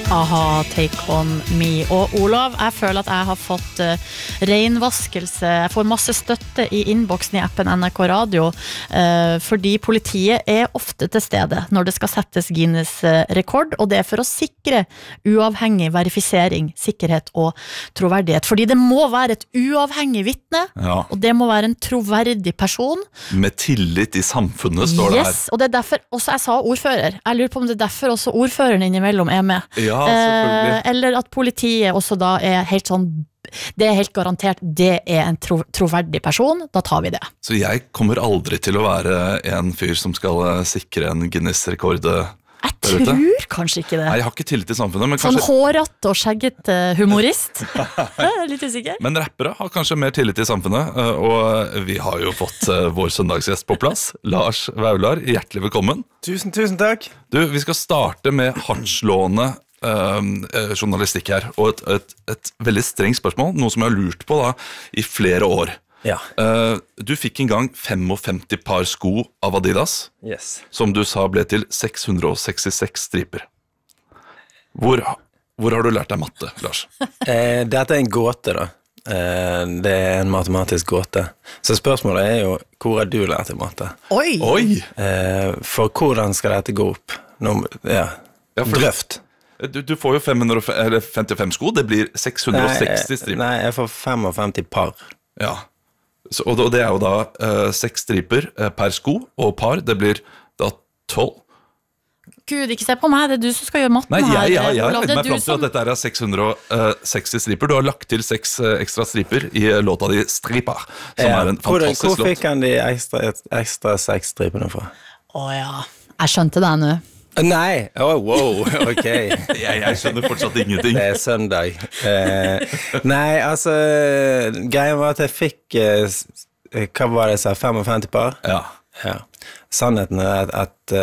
Aha, Take On Me. Og Olav, jeg føler at jeg har fått renvaskelse. Jeg får masse støtte i innboksen i appen NRK Radio, fordi politiet er ofte til stede når det skal settes Guinness rekord, og det er for å sikre uavhengig verifisering, sikkerhet og troverdighet. Fordi det må være et uavhengig vitne, og det må være en troverdig person. Med tillit i samfunnet, står det her. Yes, og det er derfor også jeg sa ordfører. Jeg lurer på om det er derfor også ordføreren innimellom er med. Ja, selvfølgelig. Eller at politiet også da er helt sånn, det er helt garantert, det er en troverdig person, da tar vi det. Så jeg kommer aldri til å være en fyr som skal sikre en Guinness-rekord. Jeg tror kanskje ikke det. Nei, jeg har ikke tillit til samfunnet, men sånn kanskje... hårete og skjegget humorist. Litt usikker. Men rappere har kanskje mer tillit til samfunnet, og vi har jo fått vår søndagsgjest på plass, Lars Vaular, hjertelig velkommen. Tusen takk. Du, vi skal starte med hardtslående journalistikk her, og et veldig strengt spørsmål, noe som jeg har lurt på da i flere år. Ja. Du fikk en gang 55 par sko av Adidas, som du sa ble til 666 striper. Hvor har du lært deg matte, Lars? Dette er en gåte da. Det er en matematisk gåte. Så spørsmålet er jo, hvor har du lært deg matte? Oi! For hvordan skal dette gå opp? Drøft. Du får jo 55 sko, det blir 660 striper. Nei, jeg får 55 par. Ja, og det er jo da 6 striper per sko, og par, det blir da 12. Gud, ikke se på meg, det er du som skal gjøre matten her. Nei, jeg har regnet meg frem til at dette er 660 striper. Du har lagt til 6 ekstra striper i låta di Striper, som er en fantastisk låt. Hvor fikk han de ekstra 6 stripene fra? Åja, jeg skjønte det nå. Nei, wow, ok. Jeg skjønner fortsatt ingenting. Det er søndag. Nei, altså, greien var at jeg fikk, hva var det jeg sa, 55 par? Ja. Sannheten er at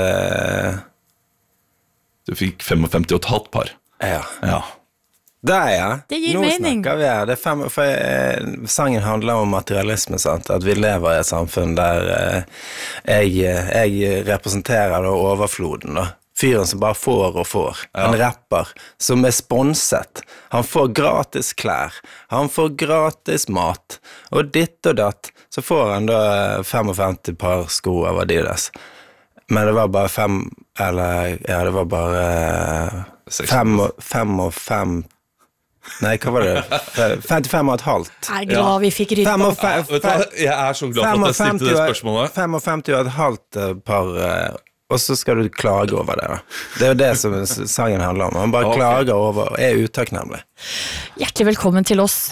du fikk 55,5 par. Ja. Der, ja. Det gir Nå mening. Snakker vi her. Sangen handler om materialisme, sant? At vi lever i et samfunn der jeg representerer da overfloden da. Fyren som bare får og får. En rapper som er sponset. Han får gratis klær. Han får gratis mat. Og ditt og datt. Så får han da 55 par sko av Adidas. Men det var bare 5, eller det var bare 5 og 5. Nei, hva var det? 55,5. Jeg er glad vi fikk rydde opp. Jeg er så glad for at jeg stilte det spørsmålet. 55,5 par, og så skal du klage over det da. Det er jo det som sangen handler om. Han bare klager over og er utakknemlig. Hjertelig velkommen til oss,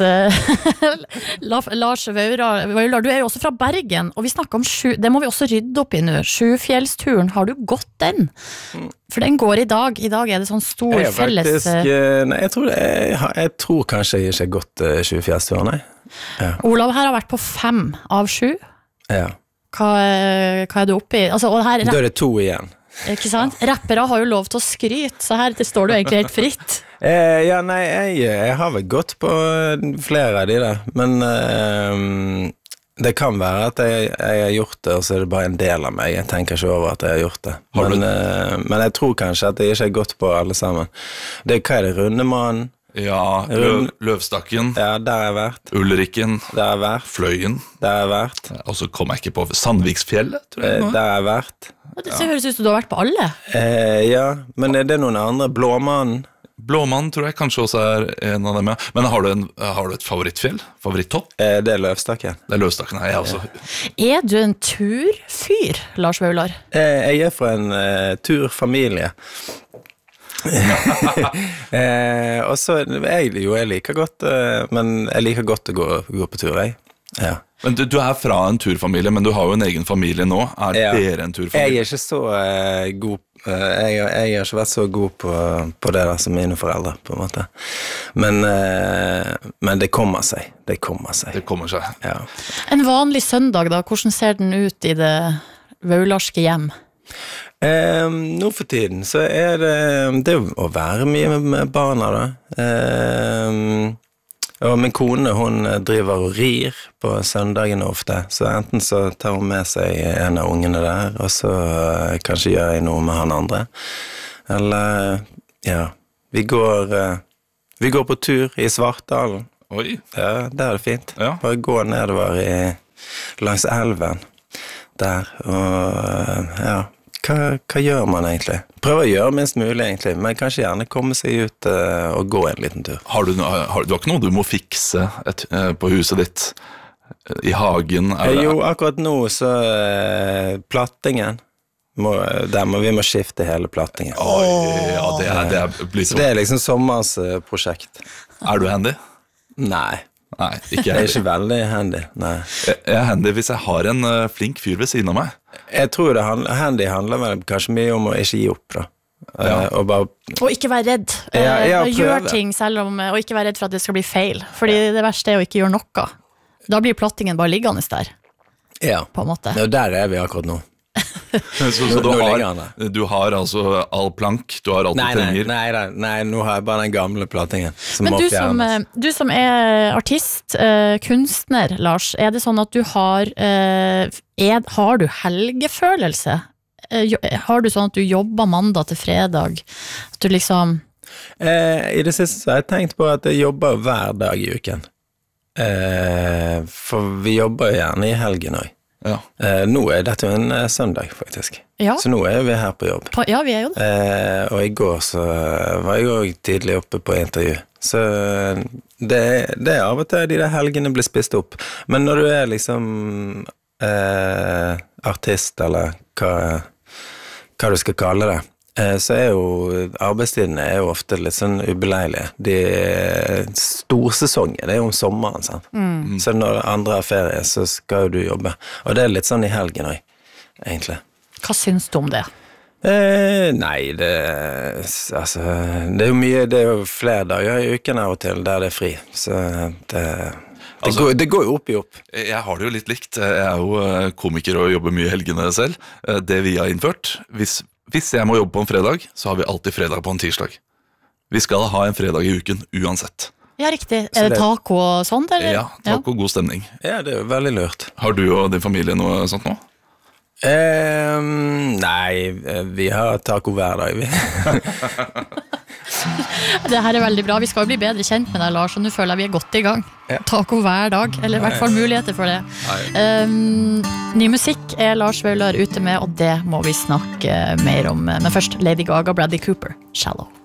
Lars Vaular. Du er jo også fra Bergen, og vi snakker om det må vi også rydde opp i nå. Sjufjellsturen, har du gått den? For den går i dag. I dag er det sånn stor felles... Nei, jeg tror kanskje jeg ikke har gått Sjufjellsturen, nei. Ja. Olav her har vært på 5 av 7. Ja. Hva er du oppe i? Altså, da er det 2 igjen. Ikke sant? Rappere har jo lov til å skryte, så her står du egentlig helt fritt. Ja, nei, jeg har vel gått på flere av de der, men det kan være at jeg har gjort det, og så er det bare en del av meg. Jeg tenker ikke over at jeg har gjort det. Men jeg tror kanskje at jeg ikke har gått på alle sammen. Hva er det? Rundemannen? Ja, Løvstakken. Ja, der har jeg vært. Ulrikken. Der har jeg vært. Fløyen. Der har jeg vært. Og så kom jeg ikke på Sandviksfjellet, tror jeg. Der har jeg vært. Det høres ut som du har vært på alle. Ja, men det er noen andre. Blåmannen. Blåmannen tror jeg kanskje også er en av dem, ja. Men har du et favorittfjell? Favorittopp? Det er Løvstakken. Det er Løvstakken, nei, jeg også. Er du en turfyr, Lars Vaular? Jeg er fra en turfamilie. Og så jeg liker godt, men jeg liker godt å gå på tur, jeg. Ja. Men du er fra en turfamilie, men du har jo en egen familie nå. Er dere en turfamilie? Jeg er ikke så god, jeg har ikke vært så god på det der som mine foreldre, på en måte. Men det kommer seg. Det kommer seg, ja. En vanlig søndag da, hvordan ser den ut i det vaularske hjem? Nå for tiden så er det å være mye med barna da. Og min kone, hun driver og rir på søndagene ofte, så enten så tar hun med seg en av ungene der, og så kanskje gjør jeg noe med han andre. Eller, ja, Vi går på tur i Svartdalen. Oi. Ja, der det fint. Ja. Bare gå nedover langs elven der, og hva gjør man egentlig? Prøver å gjøre minst mulig egentlig, men kanskje gjerne komme seg ut og gå en liten tur. Du har ikke noe du må fikse på huset ditt, i hagen? Jo, akkurat nå så plattingen, vi må skifte hele plattingen. Ja, det blir så det liksom sommerens prosjekt. Du handy? Nei, ikke jeg ikke veldig handy, nei. Jeg handy hvis jeg har en flink fyr ved siden av meg. Jeg tror handy handler vel kanskje mye om å ikke gi opp, da. Og ikke være redd. Gjør ting selv om, og ikke være redd for at det skal bli feil. Fordi det verste å ikke gjøre noe. Da blir plattingen bare liggende der. Ja, på en måte. Der vi akkurat nå. Så du har altså all plank, du har alt du trenger? Nei, nå har jeg bare den gamle plattingen. Men du som artist, kunstner, Lars, det sånn at du har du helgefølelse? Har du sånn at du jobber mandag til fredag? At du liksom... I det siste så har jeg tenkt på at jeg jobber hver dag i uken. For vi jobber gjerne i helgen også. Ja. Nå dette jo en søndag faktisk, så nå vi her på jobb. Ja, vi jo det. Og i går så var jeg også tidlig oppe på intervju, så det av og til de der helgene blir spist opp. Men når du liksom artist, eller hva du skal kalle det, så jo arbeidstidene jo ofte litt sånn ubeleilige. De storsesongen, det jo om sommeren, sant? Så når andre har ferie, så skal jo du jobbe. Og det litt sånn i helgen også, egentlig. Hva syns du om det? Nei, det jo mye, det jo flere dager i uken av og til der det fri, så det går jo opp i opp. Jeg har det jo litt likt. Jeg jo komiker og jobber mye i helgene selv. Det vi har innført, hvis jeg må jobbe på en fredag, så har vi alltid fredag på en tirsdag. Vi skal ha en fredag i uken uansett. Ja, riktig. Det taco og sånt, eller? Ja, taco og god stemning. Ja, det jo veldig lurt. Har du og din familie noe sånt nå? Nei, vi har taco hver dag, vi. Det her veldig bra. Vi skal jo bli bedre kjent med deg, Lars, og nå føler jeg vi godt i gang. Taco hver dag, eller i hvert fall muligheter for det. Ny musikk Lars Vaular ute med, og det må vi snakke mer om. Men først Lady Gaga, Bradley Cooper, Shallow.